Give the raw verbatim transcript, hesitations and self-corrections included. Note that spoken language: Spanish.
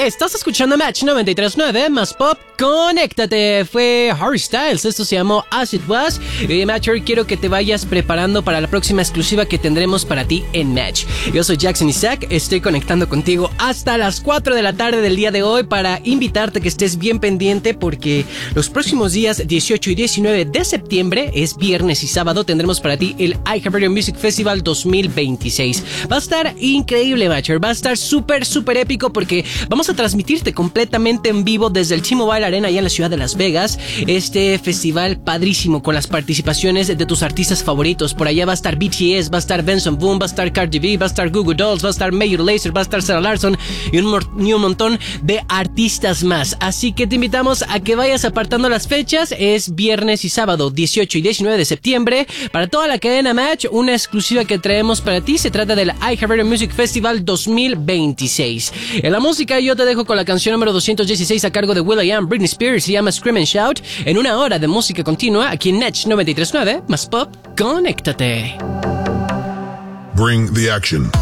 estás escuchando Match noventa y tres punto nueve más Pop. Conéctate. Fue Harry Styles. Esto se llamó As It Was. Y Matcher, quiero que te vayas preparando para la próxima exclusiva que tendremos para ti en Match. Yo soy Jackson Isaac. Estoy conectando contigo hasta las cuatro de la tarde del día de hoy para invitarte que estés bien pendiente porque los próximos días dieciocho y diecinueve de septiembre, es viernes y sábado, tendremos para ti el iHeartRadio Music Festival dos mil veintiséis. Va a estar increíble, Matcher. Va a estar súper, súper épico porque vamos a transmitirte completamente en vivo desde el T-Mobile Arena allá en la ciudad de Las Vegas. Este festival padrísimo con las participaciones de tus artistas favoritos. Por allá va a estar B T S, va a estar Benson Boone, va a estar Cardi B, va a estar Goo Goo Dolls, va a estar Major Lazer, va a estar Sarah Larson y un, y un montón de artistas más. Así que te invitamos a que vayas apartando las fechas. Es viernes y sábado dieciocho y diecinueve de septiembre. Para toda la cadena Match, una exclusiva que traemos para ti. Se trata del iHeartRadio Music Festival dos mil veintiséis. En la música yo te dejo con la canción número doscientos dieciséis a cargo de will.i.am, Britney Spears. Se llama Scream and Shout. En una hora de música continua aquí en Match noventa y tres punto nueve más Pop. Conéctate. Bring the action.